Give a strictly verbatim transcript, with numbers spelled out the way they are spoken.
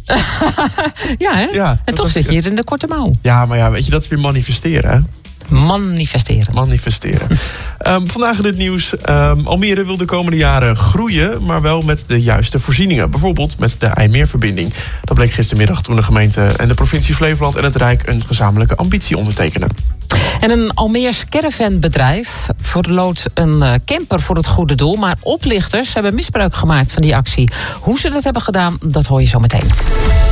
ja, hè? Ja, en toch zit je hier in de korte mouw. Ja, maar ja, weet je, dat is weer manifesteren, hè? Manifesteren. Manifesteren. um, vandaag in het nieuws. Um, Almere wil de komende jaren groeien, maar wel met de juiste voorzieningen. Bijvoorbeeld met de IJmeerverbinding. Dat bleek gistermiddag toen de gemeente en de provincie Flevoland en het Rijk een gezamenlijke ambitie ondertekenen. En een Almeers caravanbedrijf verloot een camper voor het goede doel. Maar oplichters hebben misbruik gemaakt van die actie. Hoe ze dat hebben gedaan, dat hoor je zo meteen.